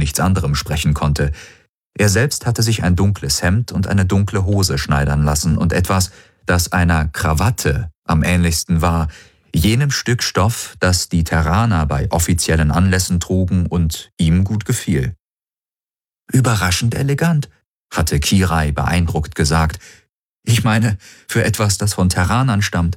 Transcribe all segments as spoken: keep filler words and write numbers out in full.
nichts anderem sprechen konnte. Er selbst hatte sich ein dunkles Hemd und eine dunkle Hose schneidern lassen und etwas, das einer Krawatte am ähnlichsten war, jenem Stück Stoff, das die Terraner bei offiziellen Anlässen trugen und ihm gut gefiel. »Überraschend elegant«, hatte Kirai beeindruckt gesagt. »Ich meine, für etwas, das von Terranern stammt.«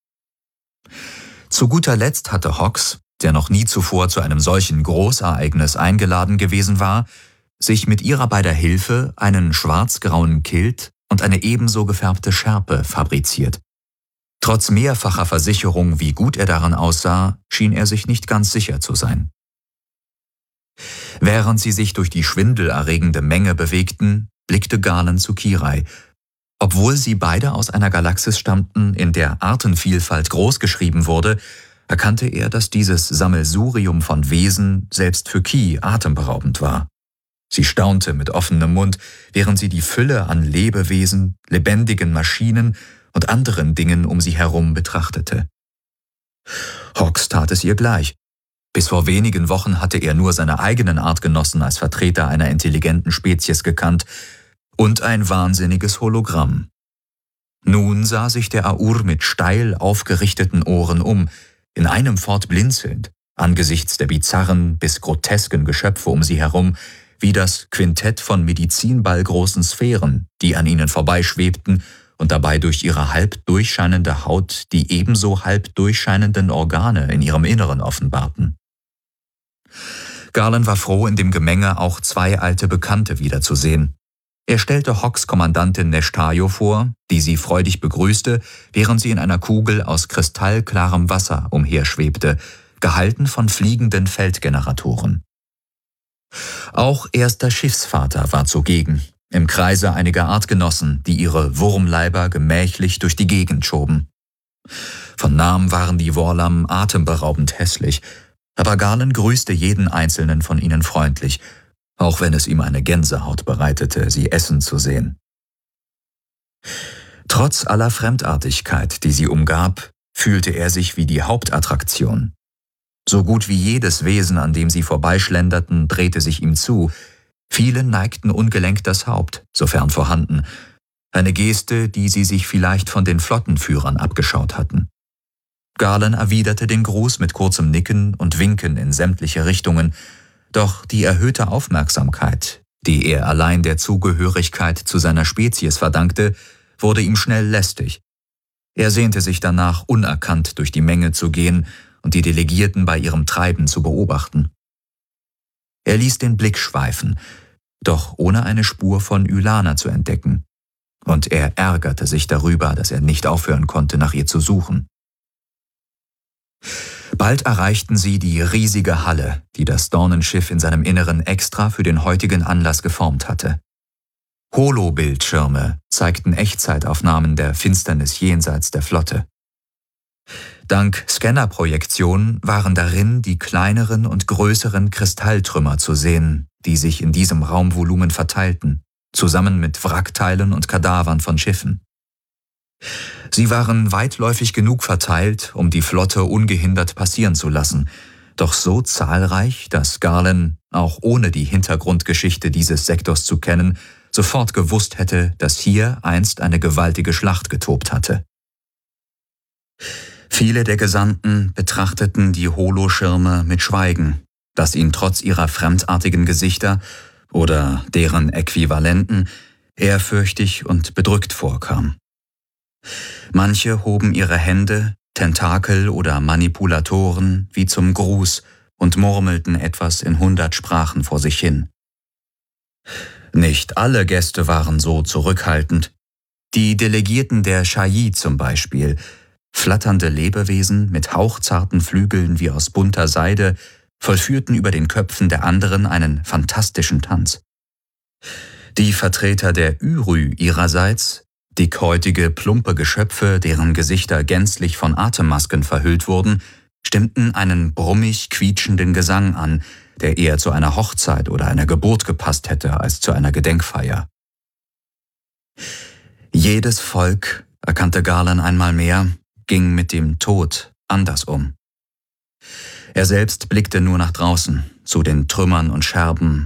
Zu guter Letzt hatte Hawks, der noch nie zuvor zu einem solchen Großereignis eingeladen gewesen war, sich mit ihrer beider Hilfe einen schwarz-grauen Kilt und eine ebenso gefärbte Schärpe fabriziert. Trotz mehrfacher Versicherung, wie gut er daran aussah, schien er sich nicht ganz sicher zu sein. Während sie sich durch die schwindelerregende Menge bewegten, blickte Galen zu Kirai. Obwohl sie beide aus einer Galaxis stammten, in der Artenvielfalt großgeschrieben wurde, erkannte er, dass dieses Sammelsurium von Wesen selbst für Ki atemberaubend war. Sie staunte mit offenem Mund, während sie die Fülle an Lebewesen, lebendigen Maschinen und anderen Dingen um sie herum betrachtete. Hawks tat es ihr gleich. Bis vor wenigen Wochen hatte er nur seine eigenen Artgenossen als Vertreter einer intelligenten Spezies gekannt und ein wahnsinniges Hologramm. Nun sah sich der Aur mit steil aufgerichteten Ohren um, in einem fort blinzelnd, angesichts der bizarren bis grotesken Geschöpfe um sie herum, wie das Quintett von medizinballgroßen Sphären, die an ihnen vorbeischwebten und dabei durch ihre halb durchscheinende Haut die ebenso halb durchscheinenden Organe in ihrem Inneren offenbarten. Galen war froh, in dem Gemenge auch zwei alte Bekannte wiederzusehen. Er stellte Hawks Kommandantin Neshtayo vor, die sie freudig begrüßte, während sie in einer Kugel aus kristallklarem Wasser umherschwebte, gehalten von fliegenden Feldgeneratoren. Auch erster Schiffsvater war zugegen, im Kreise einiger Artgenossen, die ihre Wurmleiber gemächlich durch die Gegend schoben. Von Namen waren die Worlam atemberaubend hässlich, aber Galen grüßte jeden einzelnen von ihnen freundlich, auch wenn es ihm eine Gänsehaut bereitete, sie essen zu sehen. Trotz aller Fremdartigkeit, die sie umgab, fühlte er sich wie die Hauptattraktion. So gut wie jedes Wesen, an dem sie vorbeischlenderten, drehte sich ihm zu. Viele neigten ungelenkt das Haupt, sofern vorhanden. Eine Geste, die sie sich vielleicht von den Flottenführern abgeschaut hatten. Galen erwiderte den Gruß mit kurzem Nicken und Winken in sämtliche Richtungen, doch die erhöhte Aufmerksamkeit, die er allein der Zugehörigkeit zu seiner Spezies verdankte, wurde ihm schnell lästig. Er sehnte sich danach, unerkannt durch die Menge zu gehen und die Delegierten bei ihrem Treiben zu beobachten. Er ließ den Blick schweifen, doch ohne eine Spur von Ylana zu entdecken, und er ärgerte sich darüber, dass er nicht aufhören konnte, nach ihr zu suchen. Bald erreichten sie die riesige Halle, die das Dornenschiff in seinem Inneren extra für den heutigen Anlass geformt hatte. Holobildschirme zeigten Echtzeitaufnahmen der Finsternis jenseits der Flotte. Dank Scannerprojektion waren darin die kleineren und größeren Kristalltrümmer zu sehen, die sich in diesem Raumvolumen verteilten, zusammen mit Wrackteilen und Kadavern von Schiffen. Sie waren weitläufig genug verteilt, um die Flotte ungehindert passieren zu lassen, doch so zahlreich, dass Galen, auch ohne die Hintergrundgeschichte dieses Sektors zu kennen, sofort gewusst hätte, dass hier einst eine gewaltige Schlacht getobt hatte. Viele der Gesandten betrachteten die Holoschirme mit Schweigen, das ihnen trotz ihrer fremdartigen Gesichter oder deren Äquivalenten ehrfürchtig und bedrückt vorkam. Manche hoben ihre Hände, Tentakel oder Manipulatoren wie zum Gruß und murmelten etwas in hundert Sprachen vor sich hin. Nicht alle Gäste waren so zurückhaltend. Die Delegierten der Shai zum Beispiel, flatternde Lebewesen mit hauchzarten Flügeln wie aus bunter Seide, vollführten über den Köpfen der anderen einen fantastischen Tanz. Die Vertreter der Ürü ihrerseits, dickhäutige, plumpe Geschöpfe, deren Gesichter gänzlich von Atemmasken verhüllt wurden, stimmten einen brummig quietschenden Gesang an, der eher zu einer Hochzeit oder einer Geburt gepasst hätte als zu einer Gedenkfeier. Jedes Volk, erkannte Galen einmal mehr, ging mit dem Tod anders um. Er selbst blickte nur nach draußen, zu den Trümmern und Scherben